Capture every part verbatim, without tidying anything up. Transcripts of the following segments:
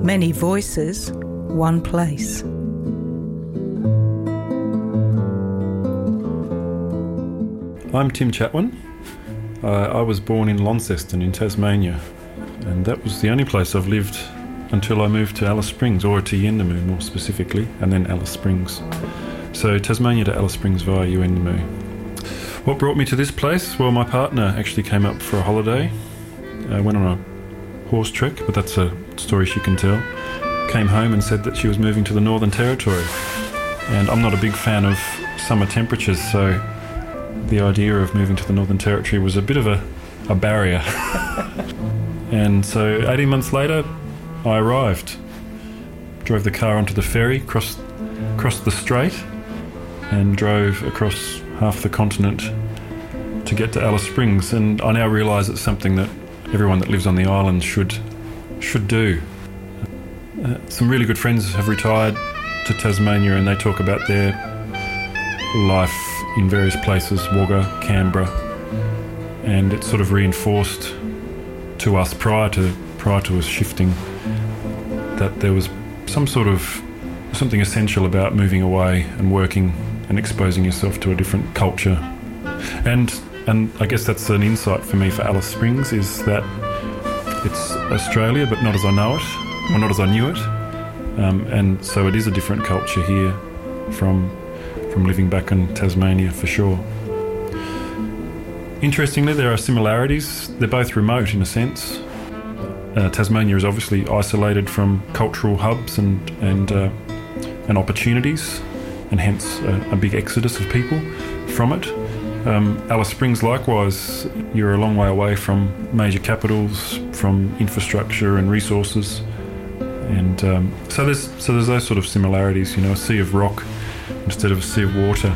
Many voices, one place. I'm Tim Chatwin. Uh, I was born in Launceston in Tasmania, and that was the only place I've lived until I moved to Alice Springs, or to Yuendamu more specifically, and then Alice Springs. So Tasmania to Alice Springs via Yuendamu. What brought me to this place? Well, my partner actually came up for a holiday. I went on a horse trek, but that's a story she can tell. Came home and said that she was moving to the Northern Territory. And I'm not a big fan of summer temperatures, so the idea of moving to the Northern Territory was a bit of a, a barrier. And so eighteen months later, I arrived. Drove the car onto the ferry, crossed, crossed the strait, and drove across half the continent to get to Alice Springs. And I now realise it's something that everyone that lives on the island should should do. Uh, some really good friends have retired to Tasmania, and they talk about their life in various places, Wagga, Canberra, and it's sort of reinforced to us prior to prior to us shifting that there was some sort of something essential about moving away and working and exposing yourself to a different culture. And and I guess that's an insight for me for Alice Springs, is that it's Australia, but not as I know it, or not as I knew it. Um, and so it is a different culture here from from living back in Tasmania, for sure. Interestingly, there are similarities. They're both remote in a sense. Uh, Tasmania is obviously isolated from cultural hubs and and uh, and opportunities, and hence a, a big exodus of people from it. Um, Alice Springs, likewise, you're a long way away from major capitals, from infrastructure and resources, and um, so there's so there's those sort of similarities. You know, a sea of rock instead of a sea of water.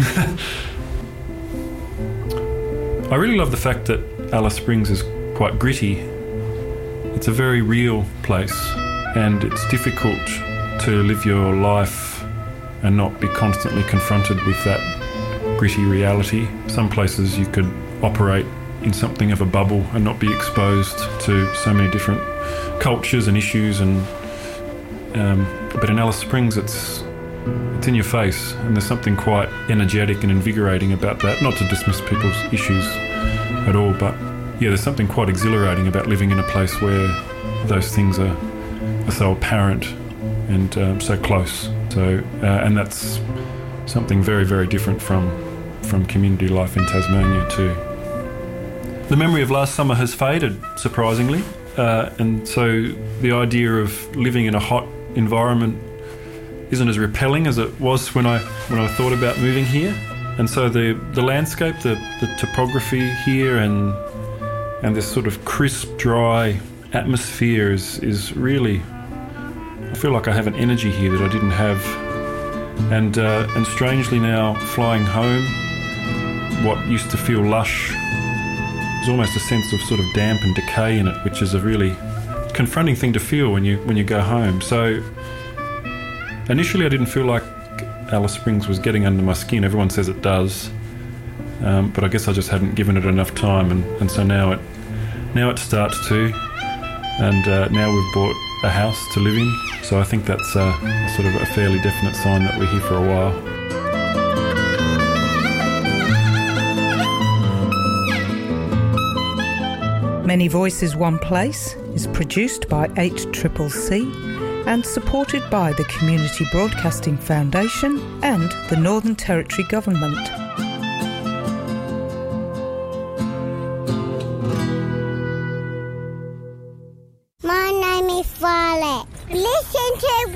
I really love the fact that Alice Springs is quite gritty. It's a very real place, and it's difficult to live your life and not be constantly confronted with that gritty reality. Some places you could operate in something of a bubble and not be exposed to so many different cultures and issues, and um, but in Alice Springs it's it's in your face, and there's something quite energetic and invigorating about that. Not to dismiss people's issues at all, but yeah, there's something quite exhilarating about living in a place where those things are, are so apparent and um, so close. So, uh, and that's something very, very different from from community life in Tasmania too. The memory of last summer has faded, surprisingly, uh, and so the idea of living in a hot environment isn't as repelling as it was when I when I thought about moving here. And so the the landscape, the, the topography here, and and this sort of crisp, dry atmosphere is is really, I feel like I have an energy here that I didn't have. And uh, and strangely now, flying home, what used to feel lush, there's almost a sense of sort of damp and decay in it, which is a really confronting thing to feel when you when you go home. So initially I didn't feel like Alice Springs was getting under my skin. Everyone says it does, um, but I guess I just hadn't given it enough time, and, and so now it now it starts to, and uh, now we've bought a house to live in, so I think that's uh, sort of a fairly definite sign that we're here for a while. Many Voices, One Place is produced by eight C C C and supported by the Community Broadcasting Foundation and the Northern Territory Government.